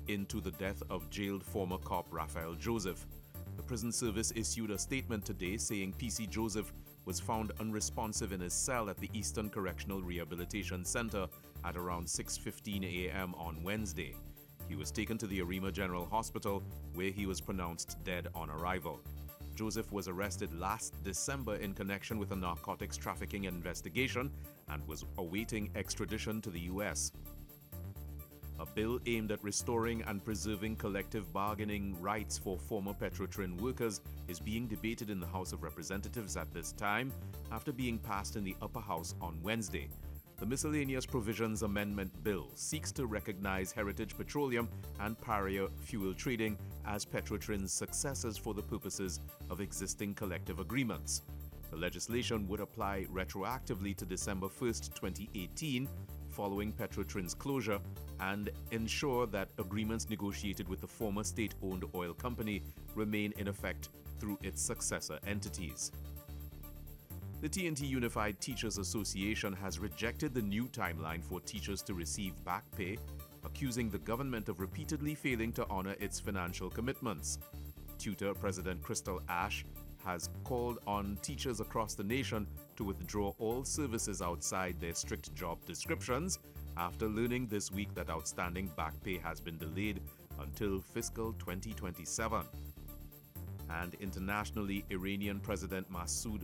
into the death of jailed former cop Raphael Joseph. The prison service issued a statement today saying PC Joseph was found unresponsive in his cell at the Eastern Correctional Rehabilitation Center at around 6:15 a.m. on Wednesday. He was taken to the Arima General Hospital, where he was pronounced dead on arrival. Joseph was arrested last December in connection with a narcotics trafficking investigation and was awaiting extradition to the U.S. A bill aimed at restoring and preserving collective bargaining rights for former Petrotrin workers is being debated in the House of Representatives at this time, after being passed in the upper house on Wednesday. The Miscellaneous Provisions Amendment Bill seeks to recognize Heritage Petroleum and Paria Fuel Trading as Petrotrin's successors for the purposes of existing collective agreements. The legislation would apply retroactively to December 1st, 2018, following Petrotrin's closure, and ensure that agreements negotiated with the former state-owned oil company remain in effect through its successor entities. The TNT Unified Teachers Association has rejected the new timeline for teachers to receive back pay, accusing the government of repeatedly failing to honor its financial commitments. Tutor President Crystal Ash has called on teachers across the nation to withdraw all services outside their strict job descriptions after learning this week that outstanding back pay has been delayed until fiscal 2027. And internationally, Iranian President Masoud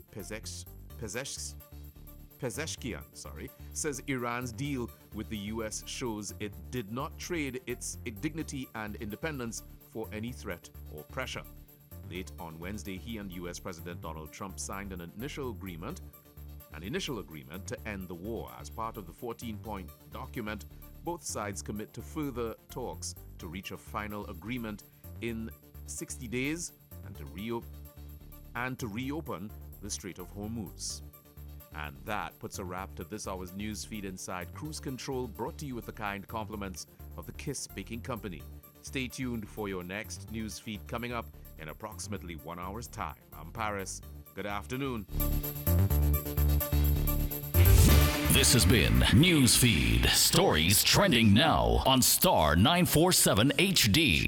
Pezeshkian says Iran's deal with the U.S. shows it did not trade its dignity and independence for any threat or pressure. Late on Wednesday, he and U.S. President Donald Trump signed an initial agreement to end the war. As part of the 14-point document, both sides commit to further talks to reach a final agreement in 60 days and to reopen the Strait of Hormuz. And that puts a wrap to this hour's news feed inside Cruise Control, brought to you with the kind compliments of the Kiss Baking Company. Stay tuned for your next news feed coming up in approximately 1 hour's time. I'm Paris. Good afternoon. This has been Newsfeed. Stories trending now on Star 947 HD.